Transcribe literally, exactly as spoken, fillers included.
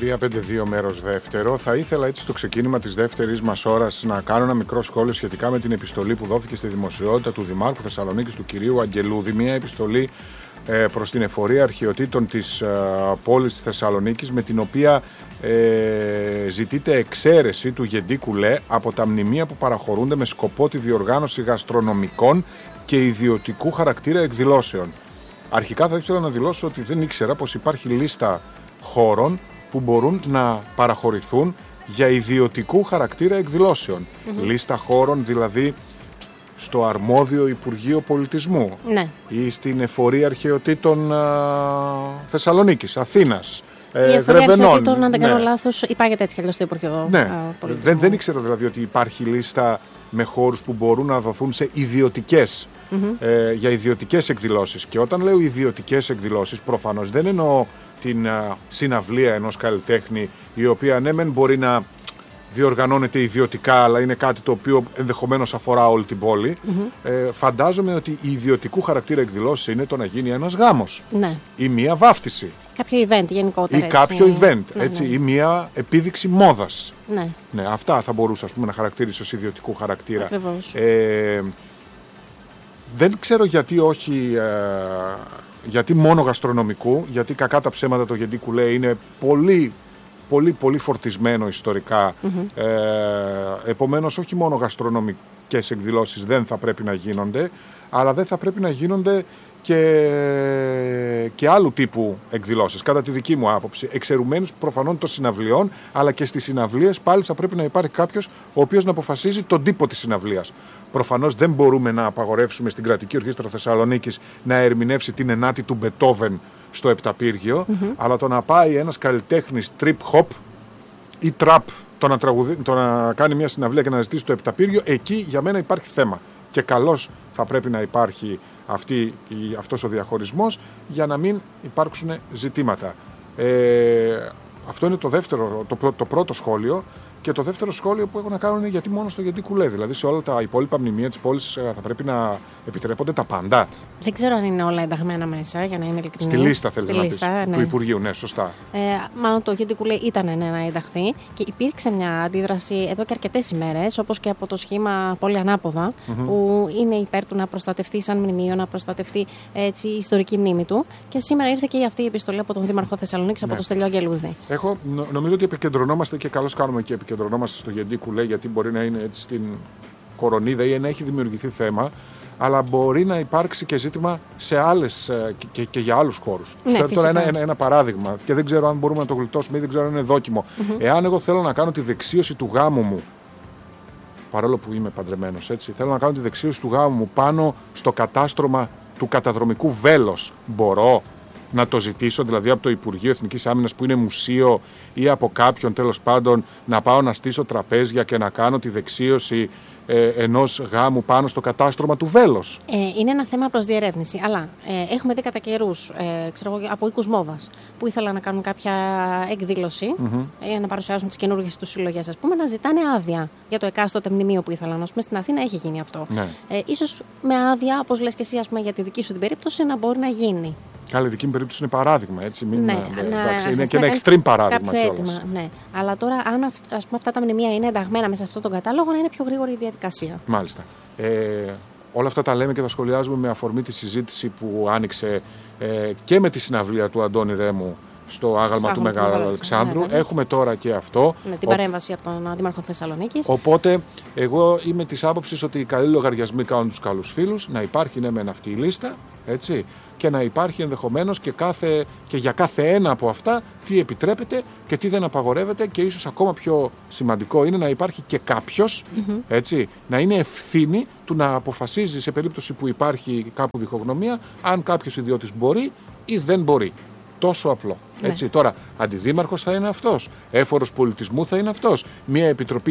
τρία πέντε δύο μέρος δεύτερο. Θα ήθελα έτσι στο ξεκίνημα της δεύτερης μας ώρας να κάνω ένα μικρό σχόλιο σχετικά με την επιστολή που δόθηκε στη δημοσιότητα του Δημάρχου Θεσσαλονίκης, του κυρίου Αγγελούδη. Μια επιστολή ε, προς την εφορία αρχαιοτήτων της ε, πόλης της Θεσσαλονίκης, με την οποία ε, ζητείται εξαίρεση του Γεντή Κουλέ από τα μνημεία που παραχωρούνται με σκοπό τη διοργάνωση γαστρονομικών και ιδιωτικού χαρακτήρα εκδηλώσεων. Αρχικά θα ήθελα να δηλώσω ότι δεν ήξερα πως υπάρχει λίστα χώρων που μπορούν να παραχωρηθούν για ιδιωτικού χαρακτήρα εκδηλώσεων. Mm-hmm. Λίστα χώρων δηλαδή στο αρμόδιο Υπουργείο Πολιτισμού, ναι, ή στην Εφορία Αρχαιοτήτων α, Θεσσαλονίκης, Αθήνας, η Εφορία Αρχαιοτήτων, αν δεν κάνω λάθος, υπάγεται έτσι κι αλλιώς στο Υπουργείο ναι. α, Πολιτισμού. Δεν, δεν ήξερα δηλαδή ότι υπάρχει λίστα με χώρους που μπορούν να δοθούν σε ιδιωτικές, mm-hmm. ε, για ιδιωτικές εκδηλώσεις. Και όταν λέω ιδιωτικές εκδηλώσεις, προφανώς δεν εννοώ την α, συναυλία ενός καλλιτέχνη, η οποία ναι μεν μπορεί να διοργανώνεται ιδιωτικά, αλλά είναι κάτι το οποίο ενδεχομένως αφορά όλη την πόλη. Mm-hmm. Ε, φαντάζομαι ότι η ιδιωτικού χαρακτήρα εκδηλώσεις είναι το να γίνει ένας γάμος, ναι, ή μία βάφτιση. Κάποιο event γενικότερα. Ή έτσι. κάποιο event, ναι, έτσι, ναι. ή μία επίδειξη μόδας. Ναι. Ναι, αυτά θα μπορούσα, ας πούμε, να χαρακτηρίσω ως ιδιωτικού χαρακτήρα. Ακριβώς. Ε, δεν ξέρω γιατί όχι, ε, γιατί μόνο γαστρονομικού, γιατί κακά τα ψέματα το Γεντή Κουλέ είναι πολύ, πολύ, πολύ φορτισμένο ιστορικά. Mm-hmm. Ε, επομένως, όχι μόνο γαστρονομικές εκδηλώσεις δεν θα πρέπει να γίνονται, αλλά δεν θα πρέπει να γίνονται και, και άλλου τύπου εκδηλώσεις, κατά τη δική μου άποψη, εξαιρουμένους προφανών των συναυλιών, αλλά και στις συναυλίες πάλι θα πρέπει να υπάρχει κάποιος ο οποίος να αποφασίζει τον τύπο της συναυλίας. Προφανώς δεν μπορούμε να απαγορεύσουμε στην Κρατική Ορχήστρα Θεσσαλονίκης να ερμηνεύσει την ενάτη του Μπετόβεν στο Επταπύργιο, mm-hmm. αλλά το να πάει ένας καλλιτέχνης trip hop ή trap, το να, τραγουδί, το να κάνει μια συναυλία και να ζητήσει το Επταπύργιο, εκεί για μένα υπάρχει θέμα. Και καλώς θα πρέπει να υπάρχει αυτή, αυτός ο διαχωρισμός για να μην υπάρξουν ζητήματα. Ε, αυτό είναι το, δεύτερο, το, το πρώτο σχόλιο. Και το δεύτερο σχόλιο που έχω να κάνω είναι γιατί μόνο στο Γεντή Κουλέ. Δηλαδή σε όλα τα υπόλοιπα μνημεία της πόλης θα πρέπει να επιτρέπονται τα πάντα. Δεν ξέρω αν είναι όλα ενταγμένα μέσα, για να είναι ειλικρινής. Στη λίστα θέλετε να λίστα, πεις, ναι. του Υπουργείου, ναι, σωστά. Ε, μάλλον το Γεντή Κουλέ ήταν ναι, να ενταχθεί και υπήρξε μια αντίδραση εδώ και αρκετές ημέρες, όπως και από το σχήμα Πόλη Ανάποδα, mm-hmm. που είναι υπέρ του να προστατευτεί σαν μνημείο, να προστατευτεί έτσι, η ιστορική μνήμη του. Και σήμερα ήρθε και αυτή η επιστολή από τον Δήμαρχο Θεσσαλονίκης, ναι. από τον Στέλιο Αγγελούδη. Έχω, νο, νομίζω ότι επικεντρωνόμαστε και καλώς κάνουμε και επικεντρωνόμαστε στο Γεντή Κουλέ, γιατί μπορεί να είναι έτσι στην κορονίδα ή να έχει δημιουργηθεί θέμα, αλλά μπορεί να υπάρξει και ζήτημα σε άλλες και, και, και για άλλους χώρους. Ναι, Φέρω τώρα ένα, ένα, ένα παράδειγμα και δεν ξέρω αν μπορούμε να το γλιτώσουμε ή δεν ξέρω αν είναι δόκιμο. Mm-hmm. Εάν εγώ θέλω να κάνω τη δεξίωση του γάμου μου, παρόλο που είμαι παντρεμένος, έτσι, θέλω να κάνω τη δεξίωση του γάμου μου πάνω στο κατάστρωμα του καταδρομικού βέλος, μπορώ να το ζητήσω, δηλαδή από το Υπουργείο Εθνικής Άμυνας που είναι μουσείο ή από κάποιον τέλος πάντων να πάω να στήσω τραπέζια και να κάνω τη δεξίωση ε, ενός γάμου πάνω στο κατάστρωμα του βέλος. Ε, είναι ένα θέμα προς διερεύνηση, αλλά ε, έχουμε δει κατά καιρούς, ε, ξέρω, από οίκους μόδας που ήθελαν να κάνουν κάποια εκδήλωση mm-hmm. ε, να παρουσιάσουν τις καινούργιες τους συλλογές, ας πούμε, να ζητάνε άδεια για το εκάστοτε μνημείο που ήθελαν. Ας πούμε, στην Αθήνα έχει γίνει αυτό. Ναι. Ε, ίσως με άδεια, όπως λες και εσύ, ας πούμε, για τη δική σου την περίπτωση, να μπορεί να γίνει. Καλά, η δική μου περίπτωση είναι παράδειγμα, έτσι. Μην, ναι, ε, να, εντάξει, να, είναι και ένα extreme παράδειγμα κιόλας. Ναι. Αλλά τώρα, αν ας πούμε, αυτά τα μνημεία είναι ενταγμένα μέσα σε αυτόν τον κατάλογο, να είναι πιο γρήγορη η διαδικασία. Μάλιστα. Ε, όλα αυτά τα λέμε και τα σχολιάζουμε με αφορμή τη συζήτηση που άνοιξε ε, και με τη συναυλία του Αντώνη Ρέμου στο άγαλμα του Μεγάλου Αλεξάνδρου. Ναι, έχουμε τώρα και αυτό. Ναι, την ο... παρέμβαση από τον Δήμαρχο Θεσσαλονίκης. Οπότε, εγώ είμαι της άποψης ότι οι καλοί λογαριασμοί κάνουν τους καλούς φίλους, να υπάρχει ναι μεν αυτή η λίστα, έτσι, και να υπάρχει ενδεχομένως και, κάθε, και για κάθε ένα από αυτά τι επιτρέπεται και τι δεν απαγορεύεται, και ίσως ακόμα πιο σημαντικό είναι να υπάρχει και κάποιος, mm-hmm. έτσι, να είναι ευθύνη του να αποφασίζει σε περίπτωση που υπάρχει κάπου διχογνωμία αν κάποιος ιδιώτης μπορεί ή δεν μπορεί. Τόσο απλό. Έτσι. Ναι. Τώρα, αντιδήμαρχος θα είναι αυτός. Έφορος πολιτισμού θα είναι αυτός. Μια επιτροπή